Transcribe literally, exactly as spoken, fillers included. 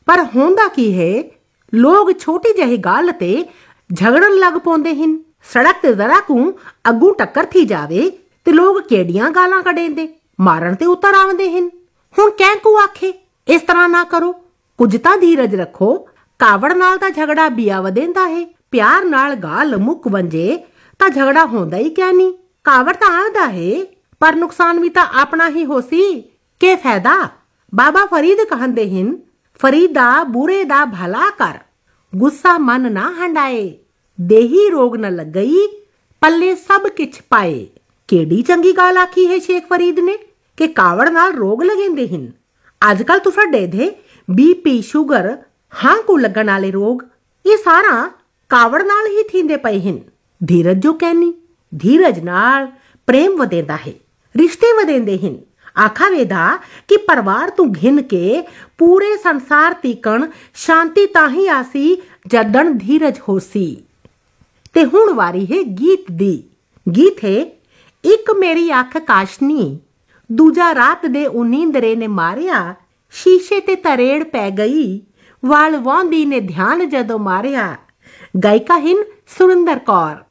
पर होंदा की है, लोग छोटी जही गल ते झगड़न लग पौंदे हिन। सड़क ते जरा कू अगू टक्कर थी जावे ते लोग केड़ियां गालां कढेंदे, मारन ते उतर आउंदे हिन। हुण कैंकू आखे इस तरह ना करो, कुछ तां धीरज रखो। कावड़ नाल तां झगड़ा बिया वधेंदा है, प्यार नाल गाल मुक वंजे तां झगड़ा होंदा ही क्या नहीं। कावड़ तां आंदा है, पर नुकसान भी तां अपना ही होसी। के फायदा? बाबा फरीद कहंदे हिन, फरीदा बुरे दा भला कर, गुस्सा मन ना हंडाए, देही रोग न लगई, पल्ले सब किछ पाए। केड़ी चंगी गाल आखी है शेख फरीद ने कि कावड़ नाल रोग लगेंदे हिन। अजकल तुहाडे दे बीपी शुगर हां को लगन वाले रोग ये सारा कावड़ नाल ही थींदे पए हिन। धीरज जो कहनी, धीरज नाल प्रेम वधेंदा है, रिश्ते वधेंदे हिन। आखा वेदा कि परिवार तू घिन के पूरे संसार तीकण शांति ताही आसी जदन धीरज होसी। ते हुण वारी है गीत दी। गीत है, एक मेरी अख काशनी, दूजा रात दे उनींदरे ने मारिया, शीशे ते तरेड़ पै गई, वाल वांदी ने ध्यान जदों मारिया। गायिका हिन सुरिंदर कौर।